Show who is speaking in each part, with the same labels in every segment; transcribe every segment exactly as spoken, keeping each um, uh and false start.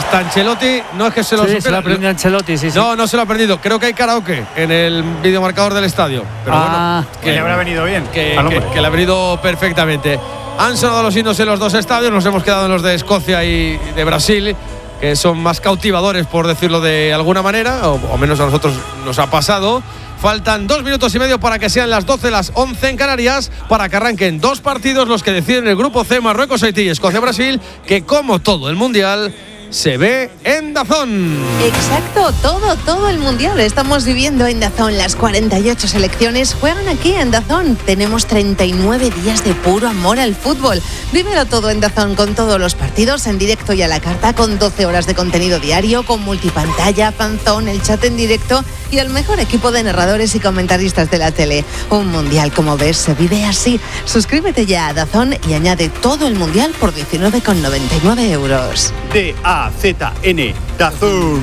Speaker 1: hasta Ancelotti, no es que se lo
Speaker 2: sí,
Speaker 1: supera,
Speaker 2: se lo ha aprendido Ancelotti, sí, sí.
Speaker 1: No, no se lo ha perdido. Creo que hay karaoke en el videomarcador del estadio. Pero
Speaker 2: ah,
Speaker 1: bueno, que
Speaker 3: le habrá venido bien.
Speaker 1: Que, que, que le ha venido perfectamente. Han sonado los himnos en los dos estadios, nos hemos quedado en los de Escocia y de Brasil, que son más cautivadores, por decirlo de alguna manera, o, o menos a nosotros nos ha pasado. Faltan dos minutos y medio para que sean las doce, las once en Canarias, para que arranquen dos partidos, los que deciden el grupo C, Marruecos, Haití y Escocia-Brasil, que como todo el Mundial se ve en DAZN.
Speaker 4: Exacto, todo, todo el Mundial estamos viviendo en DAZN. Las cuarenta y ocho selecciones juegan aquí en DAZN. Tenemos treinta y nueve días de puro amor al fútbol. Vívelo todo en DAZN, con todos los partidos en directo y a la carta, con doce horas de contenido diario, con multipantalla, fanzone, el chat en directo y el mejor equipo de narradores y comentaristas de la tele. Un Mundial, como ves, se vive así. Suscríbete ya a DAZN y añade todo el Mundial por diecinueve con noventa y nueve euros.
Speaker 5: D A Z N, DAZN.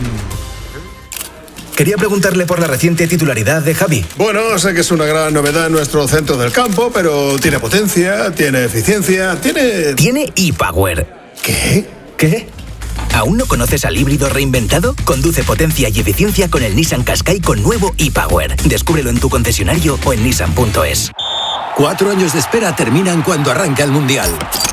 Speaker 6: Quería preguntarle por la reciente titularidad de Javi.
Speaker 7: Bueno, sé que es una gran novedad en nuestro centro del campo, pero tiene potencia, tiene eficiencia, tiene...
Speaker 6: Tiene ePower.
Speaker 7: ¿Qué?
Speaker 6: ¿Qué? ¿Aún no conoces al híbrido reinventado? Conduce potencia y eficiencia con el Nissan Qashqai con nuevo ePower. Descúbrelo en tu concesionario o en nissan punto es.
Speaker 8: Cuatro años de espera terminan cuando arranca el Mundial.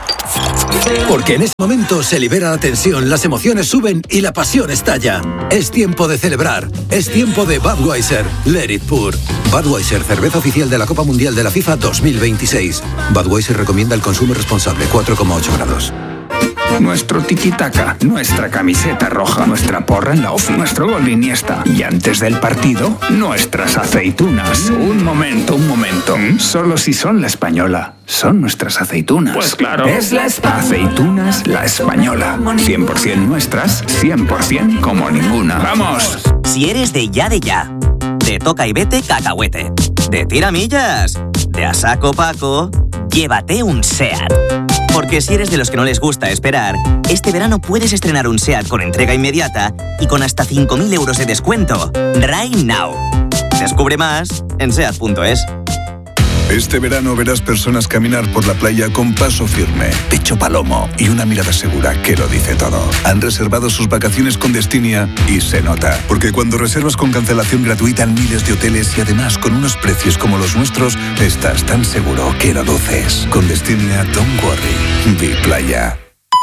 Speaker 8: Porque en ese momento se libera la tensión, las emociones suben y la pasión estalla. Es tiempo de celebrar. Es tiempo de Budweiser. Let it pour. Budweiser, cerveza oficial de la Copa Mundial de la FIFA dos mil veintiséis. Budweiser recomienda el consumo responsable, cuatro coma ocho grados.
Speaker 9: Nuestro tiki-taka, nuestra camiseta roja, nuestra porra en la ofi, nuestro gol de Iniesta. Y antes del partido, nuestras aceitunas. Un momento, un momento. Solo si son la española, son nuestras aceitunas.
Speaker 10: Pues claro.
Speaker 9: Es la esp- aceitunas la española. cien por ciento nuestras, cien por ciento como ninguna. ¡Vamos!
Speaker 11: Si eres de ya de ya, de toca y vete cacahuete, de tiramillas, de a saco paco, llévate un SEAT. Porque si eres de los que no les gusta esperar, este verano puedes estrenar un SEAT con entrega inmediata y con hasta cinco mil euros de descuento. Right now. Descubre más en seat punto es.
Speaker 12: Este verano verás personas caminar por la playa con paso firme, pecho palomo y una mirada segura que lo dice todo. Han reservado sus vacaciones con Destinia y se nota. Porque cuando reservas con cancelación gratuita en miles de hoteles y además con unos precios como los nuestros, estás tan seguro que lo luces. Con Destinia, don't worry. Be playa.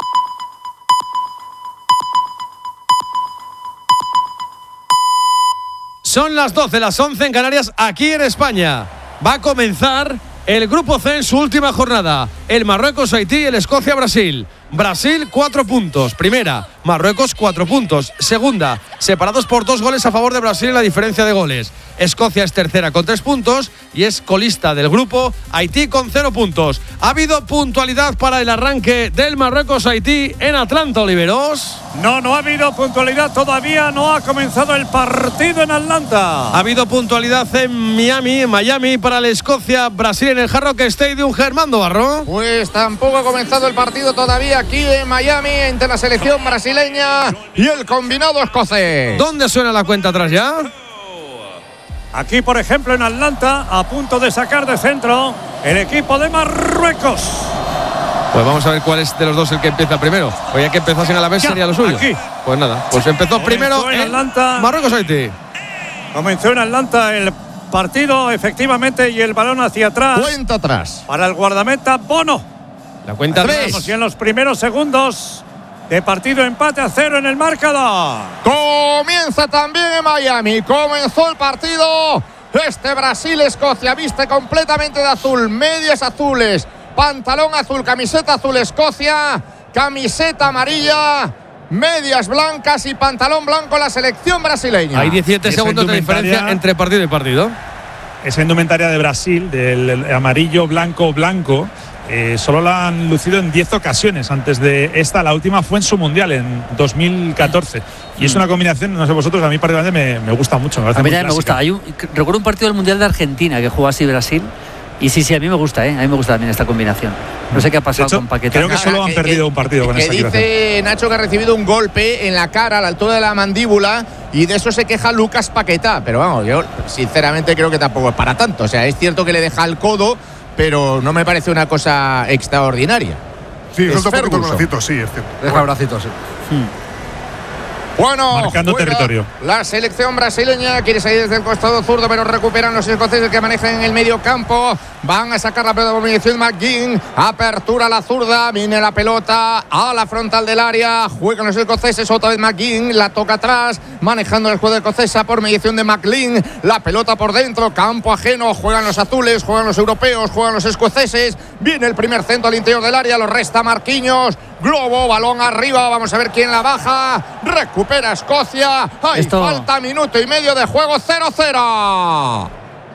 Speaker 1: Son las doce, las once en Canarias, aquí en España. Va a comenzar el Grupo C en su última jornada. El Marruecos-Haití y el Escocia-Brasil. Brasil, cuatro puntos. Primera, Marruecos, cuatro puntos. Segunda, separados por dos goles a favor de Brasil en la diferencia de goles. Escocia es tercera con tres puntos y es colista del grupo. Haití con cero puntos. ¿Ha habido puntualidad para el arranque del Marruecos-Haití en Atlanta, Oliveros?
Speaker 3: No, no ha habido puntualidad todavía. No ha comenzado el partido en Atlanta.
Speaker 1: Ha habido puntualidad en Miami, en Miami, para el Escocia-Brasil en el Hard Rock Stadium. Germando Barro.
Speaker 13: Pues tampoco ha comenzado el partido todavía aquí en Miami entre la selección brasileña y el combinado escocés.
Speaker 1: ¿Dónde suena la cuenta atrás ya?
Speaker 3: Aquí, por ejemplo, en Atlanta, a punto de sacar de centro el equipo de Marruecos.
Speaker 1: Pues vamos a ver cuál es de los dos el que empieza primero. Oye, que empezase en la vez sería lo suyo.
Speaker 3: Aquí.
Speaker 1: Pues nada, pues empezó
Speaker 3: Comenzó
Speaker 1: primero
Speaker 3: en
Speaker 1: en
Speaker 3: Atlanta.
Speaker 1: Marruecos-Haití.
Speaker 3: Comenzó en Atlanta el partido, efectivamente, y el balón hacia atrás.
Speaker 13: Cuenta atrás.
Speaker 3: Para el guardameta Bono.
Speaker 1: La cuenta
Speaker 3: tres. Y en los primeros segundos de partido, empate a cero en el marcador.
Speaker 13: Comienza también en Miami. Comenzó el partido. Este Brasil-Escocia viste completamente de azul. Medias azules, pantalón azul, camiseta azul Escocia, camiseta amarilla, medias blancas y pantalón blanco la selección brasileña.
Speaker 1: Hay diecisiete segundos de diferencia entre partido y partido.
Speaker 14: Esa indumentaria de Brasil, del amarillo, blanco, blanco, eh, solo la han lucido en diez ocasiones antes de esta. La última fue en su mundial en dos mil catorce. Y es una combinación, no sé vosotros, a mí particularmente me, me gusta mucho. Me
Speaker 2: a mí también me gusta. Hay un, recuerdo un partido del Mundial de Argentina que jugó así Brasil. Y sí, sí, a mí me gusta, ¿eh? A mí me gusta también esta combinación. No sé qué ha pasado
Speaker 14: hecho,
Speaker 2: con Paquetá.
Speaker 14: Creo que solo han
Speaker 13: que,
Speaker 14: perdido
Speaker 13: que,
Speaker 14: un partido con
Speaker 13: que
Speaker 14: esta
Speaker 13: dice
Speaker 14: equipación.
Speaker 13: Nacho que ha recibido un golpe en la cara a la altura de la mandíbula y de eso se queja Lucas Paquetá. Pero vamos, yo sinceramente creo que tampoco es para tanto. O sea, es cierto que le deja el codo, pero no me parece una cosa extraordinaria.
Speaker 7: Sí,
Speaker 13: es
Speaker 7: suelta un poquito el
Speaker 13: Ferguson.
Speaker 7: bracito, sí, es cierto.
Speaker 15: Deja el bracito, sí.
Speaker 2: Hmm.
Speaker 13: Bueno,
Speaker 14: marcando territorio.
Speaker 13: La selección brasileña quiere salir desde el costado zurdo, pero recuperan los escoceses que manejan en el medio campo. Van a sacar la pelota por mediación McGinn. Apertura a la zurda. Viene la pelota a la frontal del área. Juegan los escoceses. Otra vez McGinn. La toca atrás. Manejando el juego de escocesa por mediación de McLean. La pelota por dentro. Campo ajeno. Juegan los azules. Juegan los europeos. Juegan los escoceses. Viene el primer centro al interior del área. Lo resta Marquinhos. Globo. Balón arriba. Vamos a ver quién la baja. Recupera Escocia. Hay
Speaker 2: Esto...
Speaker 13: falta minuto y medio de juego. cero cero.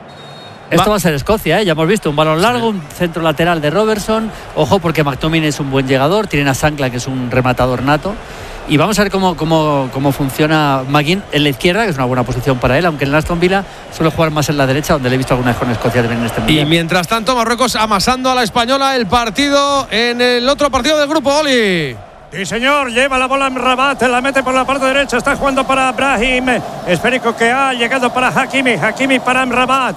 Speaker 2: Esto va a ser Escocia, ¿eh? Ya hemos visto un balón largo, un centro lateral de Robertson. Ojo, porque McTominay es un buen llegador. Tienen a Sankla, que es un rematador nato. Y vamos a ver cómo, cómo, cómo funciona McGinn en la izquierda, que es una buena posición para él, aunque en el Aston Villa suele jugar más en la derecha, donde le he visto alguna vez con Escocia también en este mundial.
Speaker 1: Y mientras tanto, Marruecos amasando a la española el partido en el otro partido del grupo, Oli.
Speaker 3: Sí, señor, lleva la bola en Rabat, la mete por la parte derecha, está jugando para Brahim. Esférico que ha llegado para Hakimi, Hakimi para Amrabat.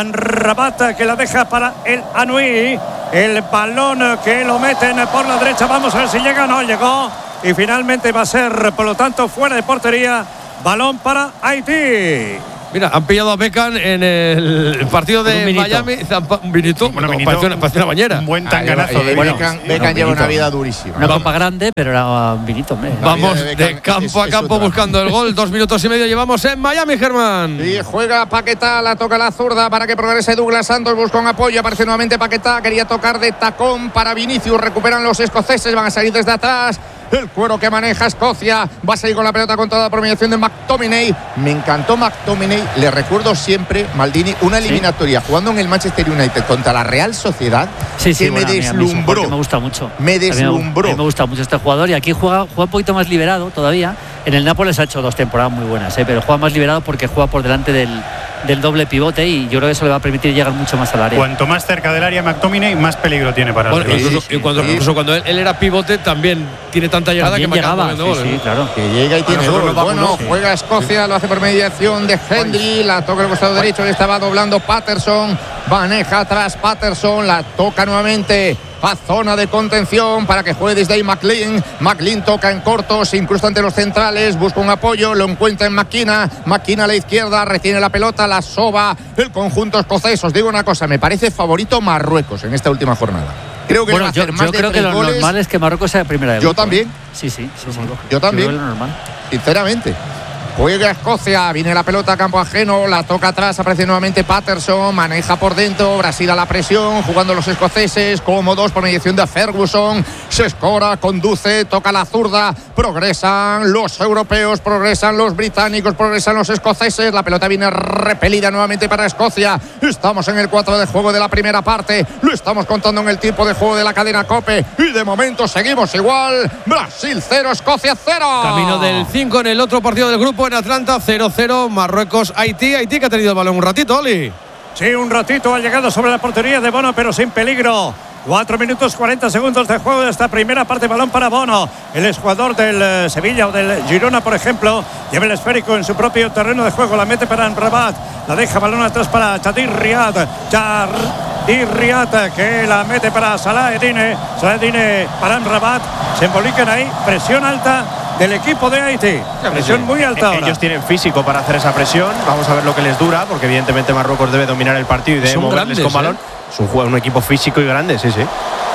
Speaker 3: Amrabat que la deja para el Anui. El balón que lo meten por la derecha, vamos a ver si llega, no llegó. Y finalmente va a ser, por lo tanto, fuera de portería. Balón para Haití.
Speaker 1: Mira, han pillado a Beckham en el partido de Miami. Un vinito,
Speaker 10: bueno,
Speaker 1: no,
Speaker 10: vinito,
Speaker 1: parece, una, parece una bañera.
Speaker 10: Un buen tanganazo
Speaker 13: ah,
Speaker 10: de
Speaker 13: bueno,
Speaker 10: Beckham.
Speaker 13: Beckham, Beckham lleva una vida durísima.
Speaker 2: Una copa grande, pero era un vinito. Hombre.
Speaker 1: Vamos
Speaker 13: de,
Speaker 1: de,
Speaker 13: Beckham
Speaker 1: campo
Speaker 13: es,
Speaker 1: a
Speaker 13: es
Speaker 1: campo
Speaker 13: otra.
Speaker 1: buscando el gol. Dos minutos y medio llevamos en Miami, Germán.
Speaker 13: Y juega Paquetá, la toca la zurda para que progrese Douglas Santos. Busca un apoyo, aparece nuevamente Paquetá. Quería tocar de tacón para Vinicius. Recuperan los escoceses, van a salir desde atrás. El cuero que maneja Escocia. Va a salir con la pelota controlada por mediación de McTominay. Me encantó McTominay. Le recuerdo siempre, Maldini, una eliminatoria ¿Sí? jugando en el Manchester United contra la Real Sociedad.
Speaker 2: Sí, sí,
Speaker 13: que
Speaker 2: bueno,
Speaker 13: me deslumbró.
Speaker 2: Me gusta mucho.
Speaker 13: Me deslumbró.
Speaker 2: A mí me gusta mucho este jugador. Y aquí juega, juega un poquito más liberado todavía. En el Nápoles ha hecho dos temporadas muy buenas, ¿eh? Pero juega más liberado porque juega por delante del, del doble pivote. Y yo creo que eso le va a permitir llegar mucho más al área.
Speaker 10: Cuanto más cerca del área McTominay, más peligro tiene para
Speaker 1: bueno,
Speaker 10: el
Speaker 1: incluso,
Speaker 10: sí, sí,
Speaker 1: cuando,
Speaker 10: sí.
Speaker 1: incluso cuando él, él era pivote, también tiene tanta llegada
Speaker 2: también
Speaker 1: que
Speaker 2: llegaba.
Speaker 1: marca
Speaker 2: Sí, sí, claro.
Speaker 13: Que llega y tiene gol. Bueno,
Speaker 10: sí.
Speaker 13: juega Escocia, lo hace por mediación de Hendry, la toca el costado derecho, que estaba doblando Patterson, maneja atrás Patterson, la toca nuevamente a zona de contención para que juegue desde ahí McLean. McLean toca en corto, se incrusta ante los centrales, busca un apoyo, lo encuentra en Maquina. Maquina a la izquierda, retiene la pelota, la soba el conjunto escocés. Os digo una cosa, me parece favorito Marruecos en esta última jornada. Creo que
Speaker 2: bueno,
Speaker 13: va a
Speaker 2: yo,
Speaker 13: hacer más
Speaker 2: yo
Speaker 13: de
Speaker 2: creo que lo
Speaker 13: goles.
Speaker 2: normal es que Marruecos sea primera de grupo.
Speaker 13: Yo también.
Speaker 2: ¿eh? Sí, sí, sí, sí.
Speaker 13: Yo también.
Speaker 2: Yo creo que lo normal.
Speaker 13: Sinceramente. Juega Escocia, viene la pelota a campo ajeno, la toca atrás, aparece nuevamente Patterson, maneja por dentro, Brasil a la presión, jugando los escoceses, cómodos por mediación de Ferguson, se escora, conduce, toca la zurda, progresan los europeos, progresan los británicos, progresan los escoceses, la pelota viene repelida nuevamente para Escocia, estamos en el cuatro de juego de la primera parte, lo estamos contando en el tiempo de juego de la cadena COPE y de momento seguimos igual, Brasil cero, Escocia cero.
Speaker 1: Camino del cinco en el otro partido del grupo en Atlanta, cero cero, Marruecos, Haití. Haití que ha tenido el balón un ratito, Oli.
Speaker 3: Sí, un ratito ha llegado sobre la portería de Bono, pero sin peligro. Cuatro minutos cuarenta segundos de juego de esta primera parte. Balón para Bono, el exjugador del eh, Sevilla o del Girona, por ejemplo. Lleva el esférico en su propio terreno de juego. La mete para Rabat. La deja balón atrás para Chadir Riad. Chadir Riad que la mete para Salah Edine. Salah Edine para Rabat. Se embolican ahí. Presión alta del equipo de Haití. Presión muy alta ahora.
Speaker 10: Ellos tienen físico para hacer esa presión. Vamos a ver lo que les dura, porque evidentemente Marruecos debe dominar el partido y debe
Speaker 1: Son
Speaker 10: moverles
Speaker 1: grandes,
Speaker 10: con balón.
Speaker 1: ¿eh?
Speaker 10: Es un, juego, un equipo físico y grande, sí, sí.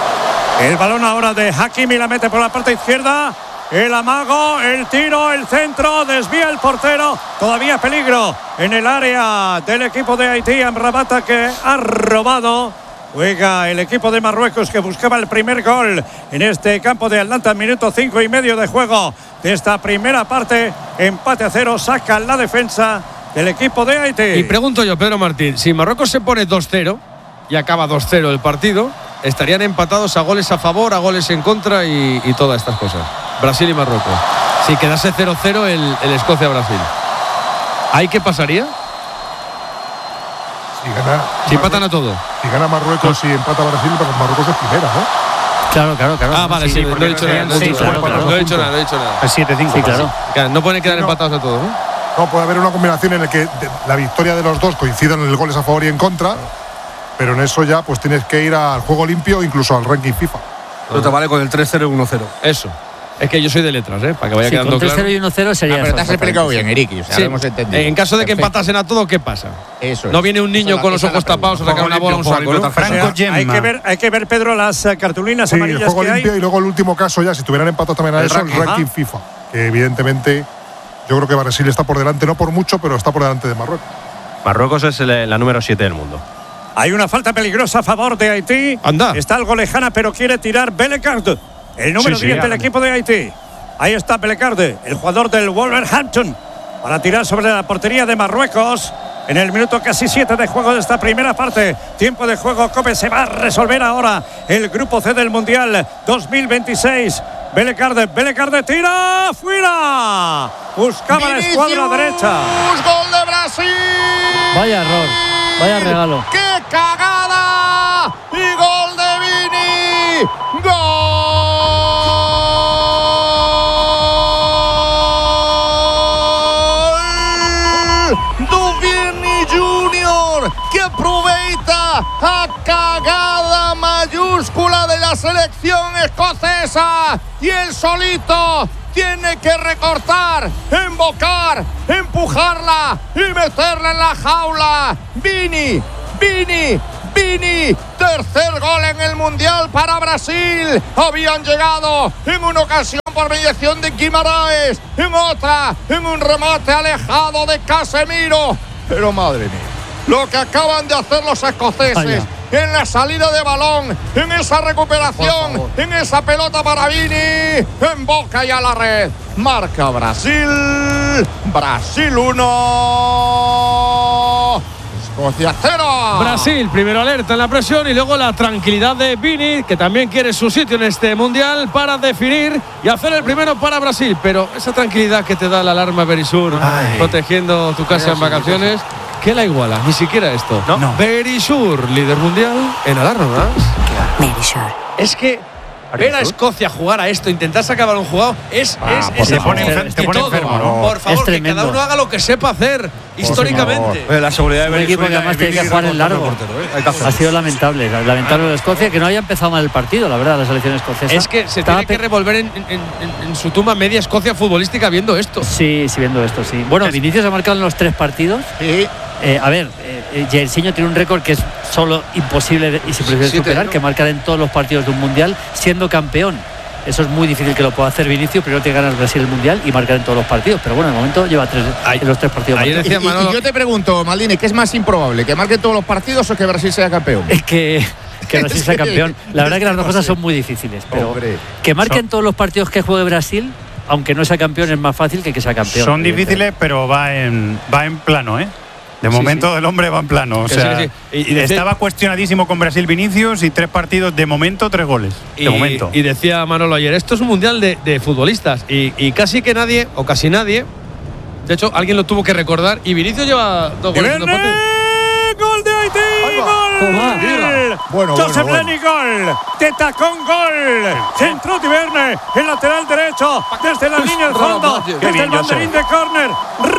Speaker 3: El balón ahora de Hakimi, la mete por la parte izquierda. El amago, el tiro, el centro, desvía el portero. Todavía peligro en el área del equipo de Haití. Amrabat que ha robado. Juega el equipo de Marruecos que buscaba el primer gol en este campo de Atlanta. Minuto cinco y medio de juego de esta primera parte. Empate a cero, saca la defensa del equipo de Haití.
Speaker 1: Y pregunto yo, Pedro Martín, si Marruecos se pone dos cero y acaba dos cero el partido, estarían empatados a goles a favor, a goles en contra y, y todas estas cosas. Brasil y Marruecos. Si quedase cero cero el, el Escocia-Brasil. ¿Ahí qué pasaría?
Speaker 15: Si gana,
Speaker 1: si empatan a todo.
Speaker 15: Si gana Marruecos y empata Brasil, Marruecos es primera, ¿no?
Speaker 2: Claro, claro, claro.
Speaker 1: Ah, vale, sí, sí, no he dicho nada. No he dicho nada, no he dicho nada, no he dicho nada.
Speaker 10: Es siete cinco.
Speaker 2: Sí, claro.
Speaker 1: claro. No pueden quedar
Speaker 15: sí, no.
Speaker 1: empatados a todos, ¿no?
Speaker 15: No, puede haber una combinación en la que la victoria de los dos coincidan en el goles a favor y en contra, pero en eso ya pues tienes que ir al juego limpio, incluso al ranking FIFA.
Speaker 16: No te vale con el tres cero y uno cero.
Speaker 1: Eso. Es que yo soy de letras, ¿eh? Para que vaya
Speaker 2: sí,
Speaker 1: quedando
Speaker 2: con tres cero
Speaker 1: claro.
Speaker 2: y uno cero sería.
Speaker 13: Ah, pero te has explicado bien, Eriki. O sea,
Speaker 1: Sí.
Speaker 13: lo hemos entendido.
Speaker 1: En caso de que
Speaker 13: Perfecto.
Speaker 1: empatasen a todo, ¿qué pasa?
Speaker 13: Eso es.
Speaker 1: No viene un niño
Speaker 13: Esa
Speaker 1: con
Speaker 13: la-
Speaker 1: los
Speaker 13: esa
Speaker 1: ojos
Speaker 13: la
Speaker 1: tapados a
Speaker 13: pregunta.
Speaker 1: sacar una bola a un saco, ¿no?
Speaker 3: O sea, hay que ver, hay que ver, Pedro, las eh, cartulinas
Speaker 15: Sí, el
Speaker 3: amarillas
Speaker 15: juego
Speaker 3: que
Speaker 15: limpio
Speaker 3: hay.
Speaker 15: y luego el último caso ya, si tuvieran empatados también a
Speaker 3: El
Speaker 15: eso,
Speaker 3: ranking,
Speaker 15: el ranking
Speaker 3: ajá.
Speaker 15: FIFA. Que evidentemente yo creo que Brasil está por delante, no por mucho, pero está por delante de Marruecos.
Speaker 10: Marruecos es el- la número siete del mundo.
Speaker 3: Hay una falta peligrosa a favor de Haití.
Speaker 1: Anda.
Speaker 3: Está algo lejana, pero quiere tirar Belecard, el número
Speaker 10: Sí, sí,
Speaker 3: diez del
Speaker 10: anda.
Speaker 3: equipo de Haití. Ahí está Belecard, el jugador del Wolverhampton, para tirar sobre la portería de Marruecos. En el minuto casi siete de juego de esta primera parte. Tiempo de juego, Cope. Se va a resolver ahora el grupo C del Mundial dos mil veintiséis. Belecard, Belecard tira fuera. Buscaba la escuadra derecha.
Speaker 13: ¡Gol de Brasil!
Speaker 2: Vaya error, vaya regalo.
Speaker 13: ¡Qué cagada! ¡Y gol de Vini! ¡Gol! Do Vini Junior, que aproveita a cagada mayúscula de la selección escocesa. Y el solito tiene que recortar, embocar, empujarla y meterla en la jaula. Vini, Vini, Vini, tercer gol en el Mundial para Brasil. Habían llegado en una ocasión por mediación de Guimaraes, en otra, en un remate alejado de Casemiro. Pero madre mía, lo que acaban de hacer los escoceses.
Speaker 2: Vaya.
Speaker 13: En la salida de balón, en esa recuperación, en esa pelota para Vini, en boca y a la red. Marca Brasil, Brasil uno, Escocia cero.
Speaker 1: Brasil, primero alerta en la presión y luego la tranquilidad de Vini, que también quiere su sitio en este mundial para definir y hacer el primero para Brasil. Pero esa tranquilidad que te da la alarma Berisur, protegiendo tu casa en vacaciones, ¿qué la iguala? Ni siquiera esto.
Speaker 10: No. No.
Speaker 1: Berisur, líder mundial en alarmas.
Speaker 16: Berisur.
Speaker 1: Es que ver a Escocia jugar a esto, intentar sacar balón jugado, es,
Speaker 10: Ah,
Speaker 1: es,
Speaker 10: por
Speaker 1: es
Speaker 10: te
Speaker 1: el
Speaker 10: pone
Speaker 1: motor
Speaker 10: enfer- te
Speaker 1: de
Speaker 10: pone
Speaker 1: todo.
Speaker 10: enfermo, ¿no?
Speaker 1: Por favor,
Speaker 2: Es
Speaker 1: que
Speaker 2: tremendo.
Speaker 1: cada uno haga lo que sepa hacer históricamente.
Speaker 10: Oye, la seguridad de
Speaker 2: Un equipo que además tiene que jugar en largo. Ha sido lamentable, lamentable de Escocia, que no haya empezado mal el partido, la verdad, la selección escocesa.
Speaker 1: Es que se
Speaker 2: Estaba
Speaker 1: tiene que
Speaker 2: pe-
Speaker 1: revolver en, en- en- en su tumba media Escocia futbolística viendo esto.
Speaker 2: Sí, sí, viendo esto, sí. Bueno, Vinicius ha marcado en los tres partidos.
Speaker 13: Sí.
Speaker 2: Eh, a ver, eh, Jairzinho tiene un récord que es solo imposible de- y se prefiere
Speaker 1: Siete,
Speaker 2: superar,
Speaker 1: ¿no?
Speaker 2: que marcar en todos los partidos de un mundial siendo campeón. Eso es muy difícil que lo pueda hacer Vinicius. Primero tiene que ganar Brasil el mundial y marcar en todos los partidos. Pero bueno, de momento lleva tres en los tres partidos.
Speaker 1: ayer
Speaker 2: marcados.
Speaker 1: decía
Speaker 13: Y, y-
Speaker 1: Manolo-
Speaker 13: y yo te pregunto, Maldini, ¿qué es más improbable? ¿Que marque todos los partidos o que Brasil sea campeón?
Speaker 2: Es que, que Brasil
Speaker 13: Es
Speaker 2: sea
Speaker 13: que-
Speaker 2: campeón. La verdad
Speaker 13: es
Speaker 2: que las
Speaker 13: que
Speaker 2: dos
Speaker 13: no
Speaker 2: cosas
Speaker 13: sé.
Speaker 2: son muy difíciles. Pero
Speaker 13: Hombre.
Speaker 2: que marquen
Speaker 14: Son-
Speaker 2: todos los partidos que juegue Brasil, aunque no sea campeón, es más fácil que que sea campeón.
Speaker 14: Son
Speaker 2: evidentemente.
Speaker 14: difíciles, pero va en, va en plano, ¿eh? De
Speaker 2: Sí,
Speaker 14: momento
Speaker 2: sí.
Speaker 14: el hombre va en plano. O
Speaker 1: Que
Speaker 14: sea,
Speaker 1: sí, que sí. Y- y decía-
Speaker 14: estaba cuestionadísimo con Brasil Vinicius y tres partidos de momento, tres goles. De
Speaker 1: Y,
Speaker 14: momento.
Speaker 1: y decía Manolo ayer, esto es un mundial de, de futbolistas y, y casi que nadie, o casi nadie, de hecho alguien lo tuvo que recordar y Vinicius lleva dos
Speaker 3: ¡Y
Speaker 1: goles en dos
Speaker 3: viene!
Speaker 1: partidos.
Speaker 3: ¡Gol de Haití!
Speaker 2: Toma,
Speaker 3: ¡Gol!
Speaker 13: Bueno,
Speaker 3: Joseph
Speaker 13: bueno,
Speaker 3: Lenny, gol. De tacón, gol. Centro Tiverne, el lateral derecho, desde la línea del fondo,
Speaker 10: Qué
Speaker 3: desde
Speaker 10: bien,
Speaker 3: el banderín
Speaker 10: Joseph.
Speaker 3: de córner.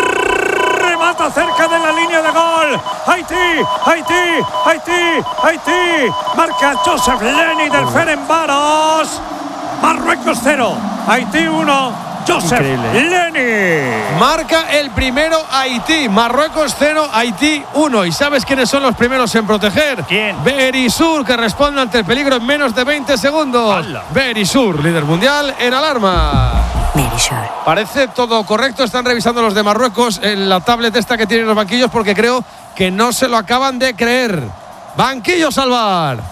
Speaker 3: Remata cerca de la línea de gol. Haití, Haití, Haití, Haití. Marca Joseph Lenny del Ferencváros. Marruecos cero, Haití uno. Joseph
Speaker 2: Increíble.
Speaker 3: Lenny.
Speaker 1: Marca el primero Haití, Marruecos cero, Haití uno. ¿Y sabes quiénes son los primeros en proteger?
Speaker 14: ¿Quién?
Speaker 1: Berisur, que responde ante el peligro en menos de veinte segundos.
Speaker 14: ¡Hala!
Speaker 1: Berisur, líder mundial en alarma.
Speaker 16: Berisur.
Speaker 1: Parece todo correcto. Están revisando los de Marruecos en la tablet esta que tienen los banquillos porque creo que no se lo acaban de creer. Banquillo Salvar.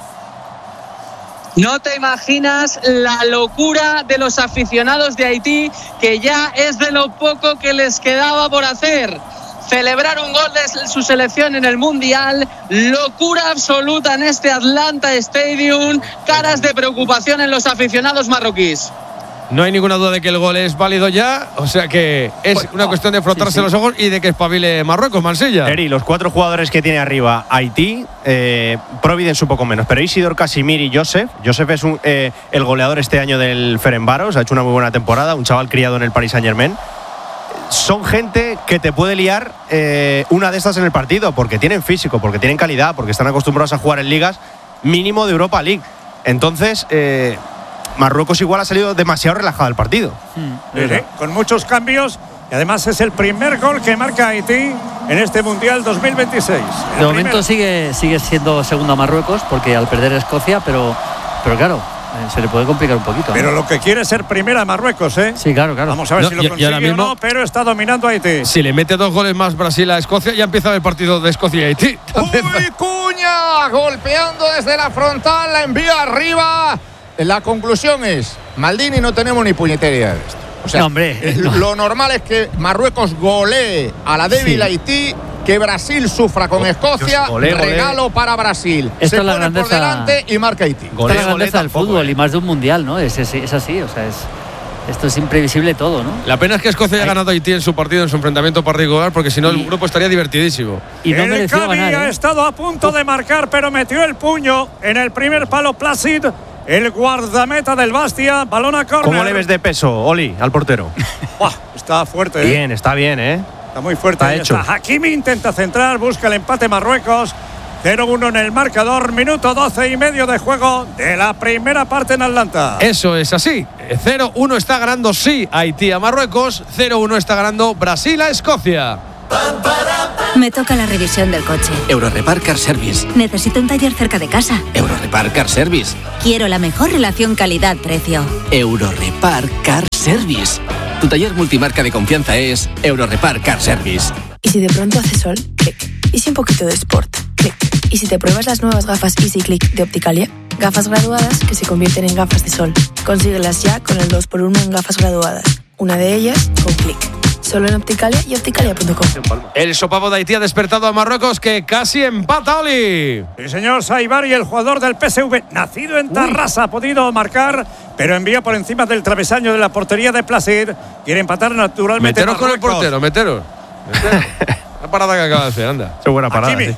Speaker 17: No te imaginas la locura de los aficionados de Haití, que ya es de lo poco que les quedaba por hacer. Celebrar un gol de su selección en el Mundial, locura absoluta en este Atlanta Stadium, caras de preocupación en los aficionados marroquíes.
Speaker 1: No hay ninguna duda de que el gol es válido ya, o sea que es una cuestión de frotarse
Speaker 2: sí, sí.
Speaker 1: los ojos y de que espabile Marruecos, Marsella.
Speaker 10: Eri, los cuatro jugadores que tiene arriba Haití, eh, Providence un poco menos, pero Isidor, Casimir y Joseph. Joseph es un, eh, el goleador este año del Ferencváros, ha hecho una muy buena temporada, un chaval criado en el Paris Saint-Germain. Son gente que te puede liar eh, una de estas en el partido, porque tienen físico, porque tienen calidad, porque están acostumbrados a jugar en ligas mínimo de Europa League. Entonces, eh, Marruecos igual ha salido demasiado relajado el partido.
Speaker 3: Mm, sí, con muchos cambios. Y además es el primer gol que marca Haití en este Mundial dos mil veintiséis.
Speaker 2: De el momento sigue, sigue siendo segundo a Marruecos, porque al perder Escocia, pero, pero claro, eh, se le puede complicar un poquito.
Speaker 3: Pero
Speaker 2: ¿no?
Speaker 3: lo que quiere es ser primera a Marruecos, ¿eh?
Speaker 2: Sí, claro, claro.
Speaker 3: Vamos a ver
Speaker 1: no,
Speaker 3: si lo
Speaker 1: y,
Speaker 3: consigue
Speaker 1: y ahora mismo,
Speaker 3: o no, pero está dominando Haití.
Speaker 1: Si le mete dos goles más Brasil a Escocia, ya empieza el partido de Escocia y Haití.
Speaker 13: ¡Uy, Cuña! Golpeando desde la frontal, la envía arriba. La conclusión es, Maldini no tenemos ni puñetera idea de esto. O sea,
Speaker 2: no, hombre,
Speaker 13: no.
Speaker 2: No.
Speaker 13: Lo normal es que Marruecos golee a la débil
Speaker 2: Sí.
Speaker 13: Haití, que Brasil sufra con Escocia,
Speaker 10: Dios, golé, golé.
Speaker 13: regalo para Brasil.
Speaker 2: Esto
Speaker 13: Se
Speaker 2: es la
Speaker 13: pone por
Speaker 2: grandeza-
Speaker 13: delante y marca Haití.
Speaker 2: Esta es la grandeza del fútbol,
Speaker 10: eh.
Speaker 2: y más de un mundial, ¿no? Es, es, es así, o sea, es, esto es imprevisible todo, ¿no?
Speaker 1: La pena es que Escocia haya ganado a Haití en su partido, en su enfrentamiento particular, porque si no el grupo estaría divertidísimo.
Speaker 2: Y no
Speaker 3: el
Speaker 2: mereció
Speaker 3: Cavi
Speaker 2: ganar,
Speaker 3: ha
Speaker 2: ¿eh?
Speaker 3: estado a punto de marcar, pero metió el puño en el primer palo Placid, el guardameta del Bastia, balón a córner.
Speaker 10: ¿Cómo le ves de peso, Oli, al portero?
Speaker 3: Buah, está fuerte, ¿eh?
Speaker 10: Bien, está bien, ¿eh?
Speaker 3: Está muy fuerte.
Speaker 10: Está
Speaker 3: Ahí
Speaker 10: hecho.
Speaker 3: está. Hakimi intenta centrar, busca el empate Marruecos. cero uno en el marcador, minuto doce y medio de juego de la primera parte en Atlanta.
Speaker 1: Eso es así. cero uno está ganando sí Haití a Marruecos, cero uno está ganando Brasil a Escocia.
Speaker 16: Me toca la revisión del coche.
Speaker 18: Eurorepar Car Service.
Speaker 16: Necesito un taller cerca de casa.
Speaker 18: Eurorepar Car Service.
Speaker 16: Quiero la mejor relación calidad-precio.
Speaker 18: Eurorepar Car Service. Tu taller multimarca de confianza es Eurorepar Car Service.
Speaker 19: ¿Y si de pronto hace sol? Clic. ¿Y si un poquito de sport? Clic. ¿Y si te pruebas las nuevas gafas Easy Click de Opticalia? Gafas graduadas que se convierten en gafas de sol. Consíguelas ya con el dos por uno en gafas graduadas. Una de ellas con Clic. Solo en Opticalia y opticalia punto com.
Speaker 1: El sopapo de Haití ha despertado a Marruecos, que casi empata, Oli.
Speaker 3: Sí, señor Saibari, el jugador del P S V, nacido en Tarrasa, ha podido marcar, pero envía por encima del travesaño de la portería de Placid. Quiere empatar naturalmente.
Speaker 1: Meteros con el
Speaker 3: Marruecos.
Speaker 1: portero, meteros. meteros. La parada que acaba de hacer, anda.
Speaker 10: Qué buena parada.
Speaker 3: Hakimi.
Speaker 10: Sí.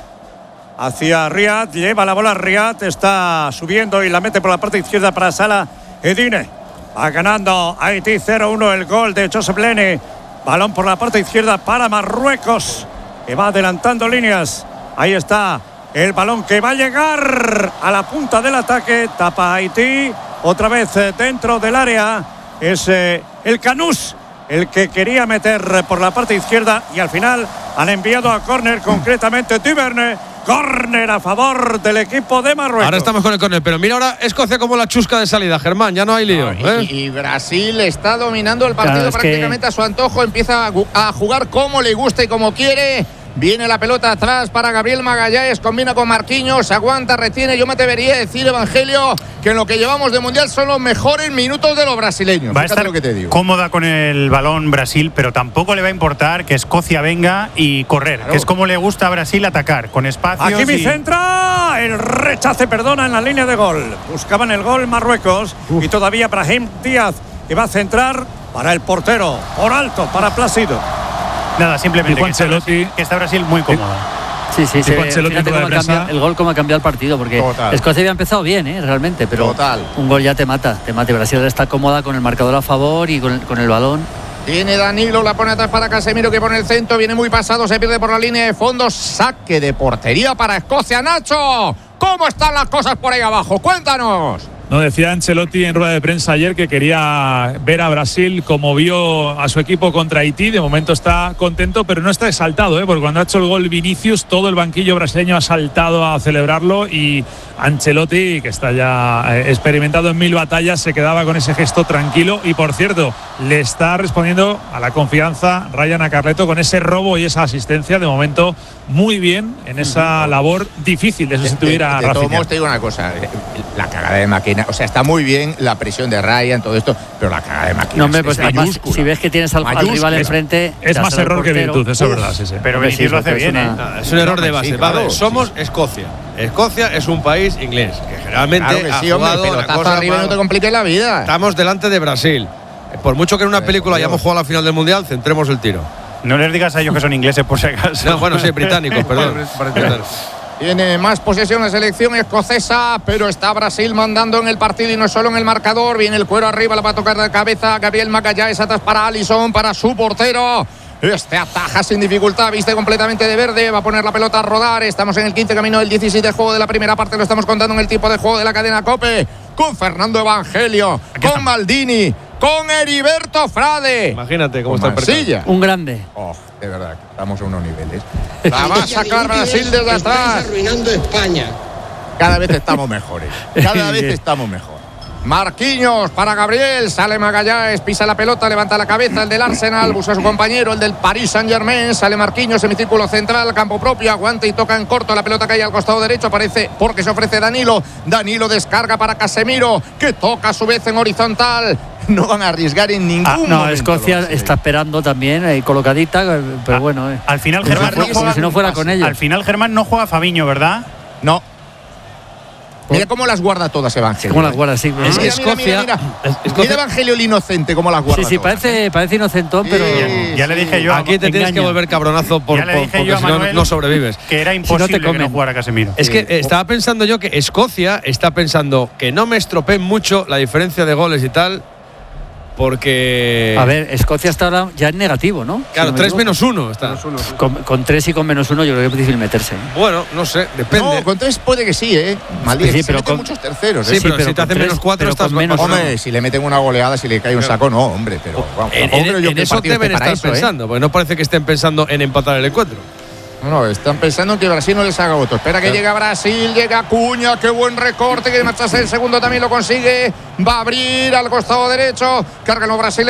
Speaker 3: Hacia Riyad, lleva la bola a Riyad, está subiendo y la mete por la parte izquierda para Salah Edine. Va ganando Haití cero uno, el gol de Joseph Lene. Balón por la parte izquierda para Marruecos, que va adelantando líneas. Ahí está el balón que va a llegar a la punta del ataque. Tapa Haití, otra vez eh, dentro del área. Es eh, el Canús el que quería meter por la parte izquierda y al final han enviado a córner, concretamente Duverne. Córner a favor del equipo de Marruecos.
Speaker 1: Ahora estamos con el córner, pero mira ahora Escocia como la chusca de salida, Germán, ya no hay lío.
Speaker 13: No,
Speaker 1: ¿eh?
Speaker 13: y, y Brasil está dominando el partido
Speaker 2: Claro, es
Speaker 13: prácticamente
Speaker 2: que...
Speaker 13: a su antojo. Empieza a, a jugar como le gusta y como quiere. Viene la pelota atrás para Gabriel Magallanes, combina con Marquinhos, aguanta, retiene. Yo me atrevería a decir, Evangelio, que en lo que llevamos de Mundial son los mejores minutos de los brasileños.
Speaker 20: Va a
Speaker 13: Fíjate
Speaker 20: estar
Speaker 13: lo que te digo.
Speaker 20: cómoda con el balón Brasil, pero tampoco le va a importar que Escocia venga y correr,
Speaker 13: Claro.
Speaker 20: que es como le gusta a Brasil atacar, con espacios.
Speaker 3: Aquí mi
Speaker 20: y...
Speaker 3: centra, el rechace, perdona, en la línea de gol. Buscaban el gol Marruecos. Uf. Y todavía Brahim Díaz, que va a centrar para el portero, por alto, para Plácido.
Speaker 20: Nada, simplemente que está,
Speaker 14: Ancelotti,
Speaker 20: que está Brasil muy cómoda.
Speaker 2: Sí, sí, sí.
Speaker 14: Ancelotti
Speaker 2: Fíjate cómo ha cambiado, el gol cómo ha cambiado el partido, porque
Speaker 13: Total.
Speaker 2: Escocia había empezado bien, ¿eh? Realmente, pero
Speaker 13: Total.
Speaker 2: un gol ya te mata, te mata. Brasil está cómoda con el marcador a favor y con el, con el balón.
Speaker 13: Viene Danilo, la pone atrás para Casemiro, que pone el centro, viene muy pasado, se pierde por la línea de fondo, saque de portería para Escocia. Nacho, ¿cómo están las cosas por ahí abajo? Cuéntanos.
Speaker 14: No, decía Ancelotti en rueda de prensa ayer que quería ver a Brasil como vio a su equipo contra Haití. De momento está contento, pero no está exaltado, ¿eh? Porque cuando ha hecho el gol Vinicius, todo el banquillo brasileño ha saltado a celebrarlo y Ancelotti, que está ya eh, experimentado en mil batallas, se quedaba con ese gesto tranquilo. Y por cierto, le está respondiendo a la confianza Ryan Acarleto con ese robo y esa asistencia. De momento, muy bien en esa labor difícil de sustituir a
Speaker 13: De, de, de todos
Speaker 14: Rafinha.
Speaker 13: modos, te digo una cosa, la cagada de máquina, o sea, está muy bien la presión de Ryan, todo esto, pero la cagada de máquina
Speaker 2: No, hombre,
Speaker 13: es,
Speaker 2: pues
Speaker 13: es
Speaker 2: además,
Speaker 13: mayúscula.
Speaker 2: si ves que tienes al, al rival enfrente,
Speaker 14: Es
Speaker 2: te
Speaker 14: más
Speaker 2: hace el
Speaker 14: error que
Speaker 2: portero.
Speaker 14: virtud, eso es
Speaker 2: Uf.
Speaker 14: verdad, sí, sí.
Speaker 20: Pero
Speaker 2: Hombre,
Speaker 20: Vinicius
Speaker 2: sí,
Speaker 20: lo hace
Speaker 2: porque es
Speaker 20: bien,
Speaker 2: una-
Speaker 20: ¿eh?
Speaker 1: Es un error de
Speaker 13: Sí,
Speaker 1: base.
Speaker 13: claro,
Speaker 1: Vale, somos
Speaker 13: sí.
Speaker 1: Escocia. Escocia es un país inglés, que generalmente
Speaker 13: Claro que
Speaker 1: ha
Speaker 13: sí, hombre,
Speaker 1: jugado la
Speaker 13: pelotazo
Speaker 1: cosa
Speaker 13: arriba y no
Speaker 1: más-
Speaker 13: te compliques la vida.
Speaker 1: Estamos delante de Brasil. Por mucho que en una película
Speaker 13: Dios.
Speaker 1: hayamos jugado la final del Mundial, centremos el tiro.
Speaker 20: No les digas a ellos que son ingleses por si acaso.
Speaker 1: No, bueno, sí, británicos, perdón. Perdón.
Speaker 13: Tiene más posesión la selección escocesa, pero está Brasil mandando en el partido y no solo en el marcador. Viene el cuero arriba, la va a tocar de cabeza Gabriel Magallanes, atrás para Alisson, para su portero. Este ataja sin dificultad, viste completamente de verde, va a poner la pelota a rodar. Estamos en el quince, camino del diecisiete, juego de la primera parte, lo estamos contando en el tiempo de juego de la cadena COPE. con Fernando Evangelio, con Maldini, con Heriberto Frade.
Speaker 1: Imagínate cómo
Speaker 13: con
Speaker 1: está el
Speaker 13: Mansilla.
Speaker 2: Un grande.
Speaker 13: Oh, de verdad, estamos a unos niveles. La va a sacar Brasil desde atrás.
Speaker 21: Arruinando España.
Speaker 13: Cada vez estamos mejores. Cada vez estamos mejor. Marquinhos para Gabriel, sale Magallanes, pisa la pelota, levanta la cabeza, el del Arsenal, busca a su compañero, el del Paris Saint-Germain, sale Marquinhos, semicírculo central, campo propio, aguanta y toca en corto, la pelota cae al costado derecho, aparece porque se ofrece Danilo, Danilo descarga para Casemiro, que toca a su vez en horizontal. No van a arriesgar en ningún
Speaker 2: ah, no,
Speaker 13: momento.
Speaker 2: Escocia está esperando también, eh, colocadita, pero
Speaker 20: ah,
Speaker 2: bueno. Eh.
Speaker 20: Al final,
Speaker 2: como
Speaker 20: Germán
Speaker 2: si,
Speaker 20: no juega,
Speaker 2: si no fuera con ellos.
Speaker 20: Al final, Germán no juega Fabiño, ¿verdad?
Speaker 13: No. Mira cómo las guarda todas Evangelio.
Speaker 2: Cómo las guarda, sí.
Speaker 13: Es que Escocia. Mira, mira, mira. mira Evangelio el inocente, cómo las guarda.
Speaker 2: Sí, sí,
Speaker 13: todas.
Speaker 2: parece, parece inocentón, pero.
Speaker 20: Ya, ya le dije yo.
Speaker 1: Aquí te
Speaker 20: engaña.
Speaker 1: tienes que volver cabronazo por,
Speaker 20: ya le
Speaker 1: por,
Speaker 20: dije
Speaker 1: porque
Speaker 20: yo a
Speaker 1: si no,
Speaker 20: Manuel
Speaker 1: no sobrevives.
Speaker 20: Que era imposible
Speaker 2: si no te
Speaker 20: que no jugara Casemiro.
Speaker 1: Es que eh, estaba pensando yo que Escocia está pensando que no me estropeen mucho la diferencia de goles y tal. Porque.
Speaker 2: A ver, Escocia está ahora ya en negativo, ¿no?
Speaker 1: Claro,
Speaker 2: si no
Speaker 1: tres menos uno está.
Speaker 15: Menos uno, sí.
Speaker 2: Con, con tres y con menos uno, yo creo que es difícil meterse. ¿eh?
Speaker 1: Bueno, no sé, depende.
Speaker 13: No, con tres puede que sí, ¿eh? Maldito,
Speaker 2: sí,
Speaker 13: se
Speaker 2: pero
Speaker 13: meten
Speaker 2: con,
Speaker 13: muchos terceros.
Speaker 1: Sí,
Speaker 13: ¿eh?
Speaker 1: pero,
Speaker 2: sí, pero
Speaker 1: si te hacen
Speaker 2: tres,
Speaker 1: menos cuatro, estás
Speaker 2: menos
Speaker 13: Hombre, si le meten una goleada, si le cae un saco, no, hombre. Pero vamos,
Speaker 1: en,
Speaker 13: tampoco
Speaker 1: en,
Speaker 13: creo yo
Speaker 1: en
Speaker 13: que el
Speaker 1: eso
Speaker 13: partido
Speaker 1: deben
Speaker 13: esté para
Speaker 1: estar
Speaker 13: eso,
Speaker 1: pensando, porque no parece que estén pensando en empatar el encuentro.
Speaker 13: No, no, están pensando en que Brasil no les haga voto. Espera que llega Brasil, llega Cuña, qué buen recorte, que marcharse el segundo también lo consigue. Va a abrir al costado derecho, cargan los brasileños.